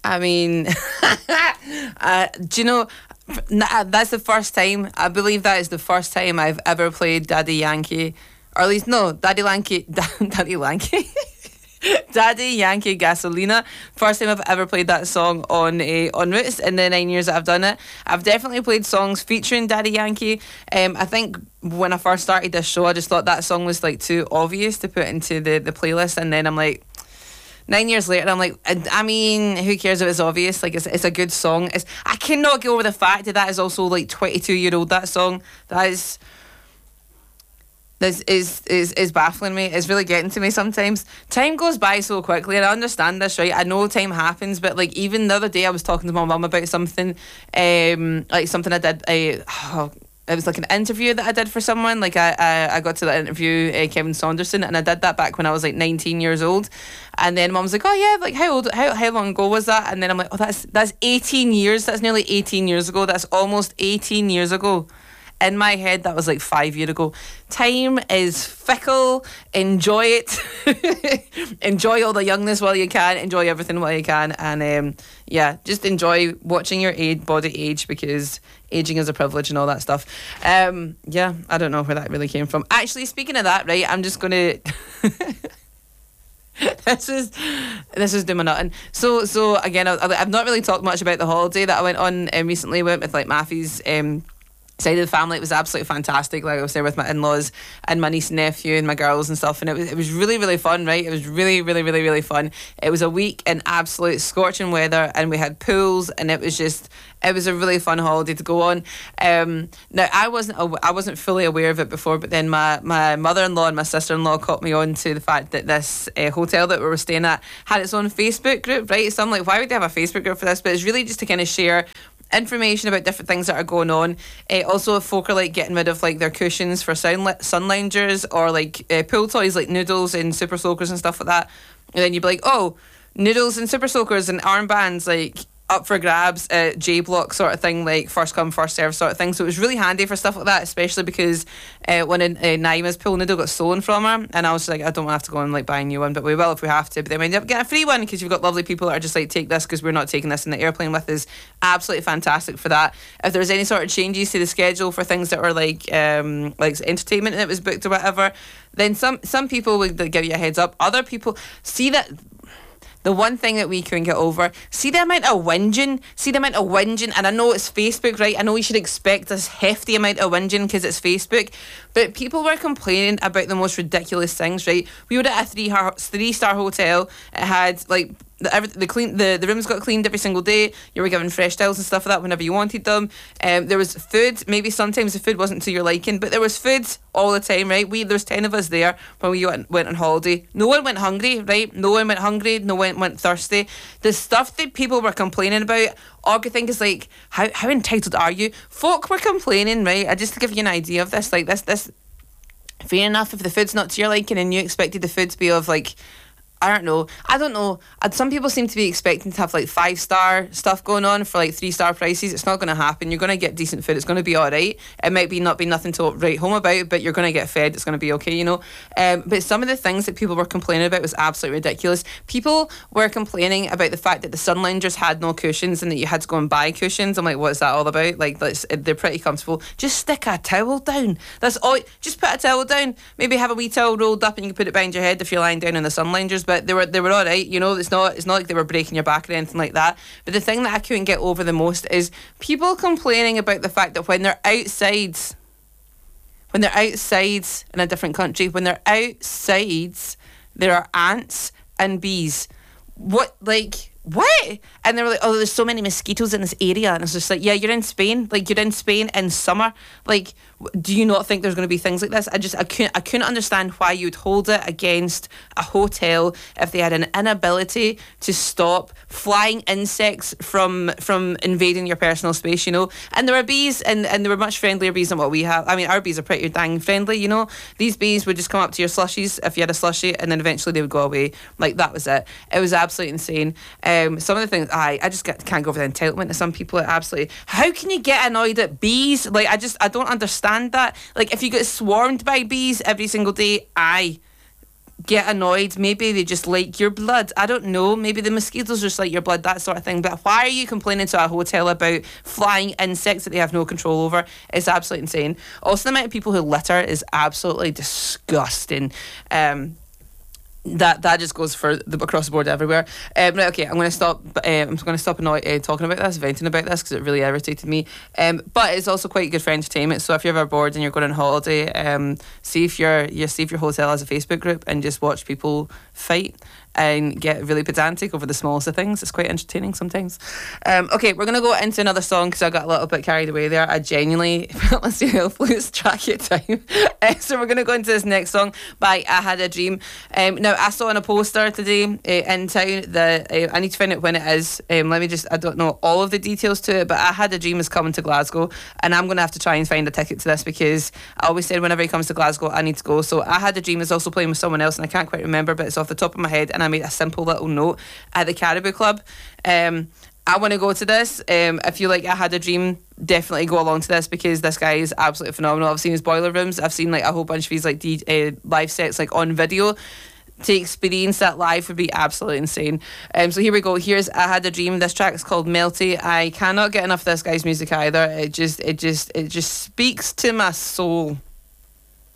I mean, do you know, that's the first time, I believe that is the first time I've ever played Daddy Yankee, or at least, no, Daddy Yankee, Daddy Yankee. Daddy Yankee Gasolina. First time I've ever played that song on Roots in the 9 years that I've done it. I've definitely played songs featuring Daddy Yankee. I think when I first started this show, I just thought that song was like too obvious to put into the playlist, and then I'm like, 9 years later, I'm like, I mean, who cares if it's obvious? Like, it's a good song. I cannot get over the fact that is also like 22-year-old, that song. This is baffling me. It's really getting to me sometimes. Time goes by so quickly, and I understand this, right? I know time happens, but like even the other day I was talking to my mum about something, like something I did. It was like an interview that I did for someone. Like I got to that interview, Kevin Saunderson, and I did that back when I was like 19 years old. And then mum was like, oh yeah, like how long ago was that? And then I'm like, oh, that's 18 years. That's nearly 18 years ago. That's almost 18 years ago. In my head, that was like 5 years ago. Time is fickle. Enjoy it. Enjoy all the youngness while you can. Enjoy everything while you can. And just enjoy watching your body age, because aging is a privilege and all that stuff. I don't know where that really came from. Actually, speaking of that, right, I'm just going to... This is doing my nothing. So again, I've not really talked much about the holiday that I went on recently. Went with like Matthew's side of the family. It was absolutely fantastic. Like I was there with my in-laws and my niece and nephew and my girls and stuff, and it was really, really fun, right? It was really, really, really, really fun. It was a week in absolute scorching weather, and we had pools, and it was a really fun holiday to go on. Now I wasn't fully aware of it before, but then my mother-in-law and my sister-in-law caught me on to the fact that this hotel that we were staying at had its own Facebook group, right? So I'm like, why would they have a Facebook group for this? But it's really just to kind of share information about different things that are going on. Also, if folk are like getting rid of like their cushions for sun loungers, or like pool toys like noodles and super soakers and stuff like that, and then you'd be like, oh, noodles and super soakers and armbands like up for grabs at J Block sort of thing, like first come first serve sort of thing. So it was really handy for stuff like that, especially because when Naima's pool noodle got stolen from her, and I was like, I don't want to have to go and like buy a new one, but we will if we have to. But then we end up getting a free one, because you've got lovely people that are just like, take this because we're not taking this in the airplane with us. Absolutely fantastic for that. If there's any sort of changes to the schedule for things that are like entertainment that was booked or whatever, then some people would give you a heads up. Other people see that. The one thing that we couldn't get over, see the amount of whinging, and I know it's Facebook, right? I know you should expect this hefty amount of whinging because it's Facebook, but people were complaining about the most ridiculous things, right? We were at a 3-star hotel. It had like the rooms got cleaned every single day. You were given fresh towels and stuff like that whenever you wanted them. There was food. Maybe sometimes the food wasn't to your liking, but there was food all the time, right? There was 10 of us there when we went on holiday. No one went hungry, right? No one went hungry. No one went thirsty. The stuff that people were complaining about, all I could think is like, how entitled are you? Folk were complaining, right? Just to give you an idea of this, like this. Fair enough if the food's not to your liking and you expected the food to be of like, I don't know. Some people seem to be expecting to have like 5-star stuff going on for like 3-star prices. It's not going to happen. You're going to get decent food. It's going to be all right. It might not be nothing to write home about, but you're going to get fed. It's going to be okay, you know. But some of the things that people were complaining about was absolutely ridiculous. People were complaining about the fact that the sun loungers had no cushions and that you had to go and buy cushions. I'm like, what's that all about? Like, they're pretty comfortable. Just stick a towel down. That's all. Just put a towel down. Maybe have a wee towel rolled up and you can put it behind your head if you're lying down in the sun loungers. But they were all right, you know. It's not like they were breaking your back or anything like that. But the thing that I couldn't get over the most is people complaining about the fact that when they're outside in a different country, when they're outside, there are ants and bees. What? And they were like, oh, there's so many mosquitoes in this area. And it's just like, yeah, you're in Spain. Like, you're in Spain in summer. Like, do you not think there's going to be things like this? I couldn't understand why you'd hold it against a hotel if they had an inability to stop flying insects from invading your personal space, you know. And there were bees, and there were much friendlier bees than what we have. I mean, our bees are pretty dang friendly, you know. These bees would just come up to your slushies if you had a slushie, and then eventually they would go away. Like, that was it. It was absolutely insane. Some of the things I just can't go over the entitlement of some people. Absolutely, how can you get annoyed at bees? Like, I don't understand that. Like, if you get swarmed by bees every single day, get annoyed. Maybe they just like your blood. I don't know. Maybe the mosquitoes just like your blood, that sort of thing. But why are you complaining to a hotel about flying insects that they have no control over? It's absolutely insane. Also, the amount of people who litter is absolutely disgusting. That just goes for across the board everywhere. Right, okay, I'm going to stop. I'm going to stop talking about this, venting about this, because it really irritated me. But it's also quite good for entertainment. So if you're ever bored and you're going on holiday, see if your hotel has a Facebook group and just watch people fight and get really pedantic over the smallest of things. It's quite entertaining sometimes. Okay, we're going to go into another song because I got a little bit carried away there. I genuinely lose track of time. So we're going to go into this next song by I Had a Dream. Now, I saw on a poster today in town that I need to find out when it is. I don't know all of the details to it, but I Had a Dream is coming to Glasgow, and I'm going to have to try and find a ticket to this because I always said whenever he comes to Glasgow, I need to go. So I Had a Dream is also playing with someone else, and I can't quite remember, but it's off the top of my head, and I made a simple little note at the Caribou Club. I want to go to this. If you like I Had a Dream, definitely go along to this because this guy is absolutely phenomenal. I've seen his Boiler Rooms. I've seen like a whole bunch of his like live sets like on video. To experience that live would be absolutely insane. So here we go. Here's I Had a Dream. This track is called Melty. I cannot get enough of this guy's music either. It just speaks to my soul.